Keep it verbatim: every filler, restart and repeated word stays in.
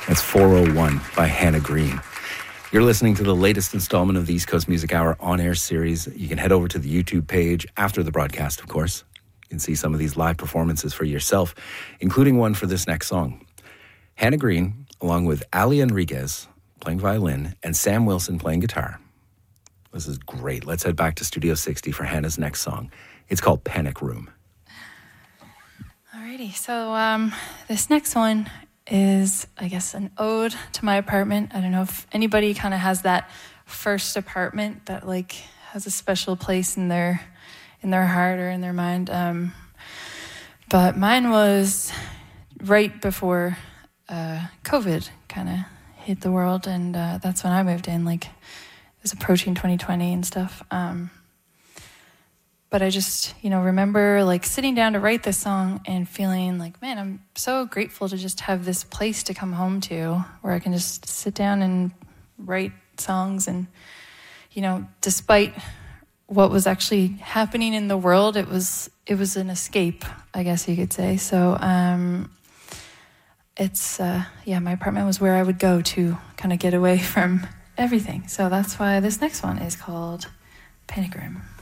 That's four oh one by Hannah Green. You're listening to the latest installment of the East Coast Music Hour on-air series. You can head over to the YouTube page after the broadcast, of course. You can see some of these live performances for yourself, including one for this next song. Hannah Green, along with Ali Enriquez playing violin and Sam Wilson playing guitar. This is great. Let's head back to Studio sixty for Hannah's next song. It's called Panic Room. Alrighty, so um, this next one is, I guess, an ode to my apartment. I don't know if anybody kind of has that first apartment that like has a special place in their in their heart or in their mind. Um, but mine was right before uh, COVID kind of hit the world, and uh, that's when I moved in. Like, it was approaching twenty twenty and stuff. Um, But I just, you know, remember like sitting down to write this song and feeling like, man, I'm so grateful to just have this place to come home to where I can just sit down and write songs. And, you know, despite what was actually happening in the world, it was it was an escape, I guess you could say. So um, it's, uh, yeah, my apartment was where I would go to kind of get away from everything. So that's why this next one is called Panic Room.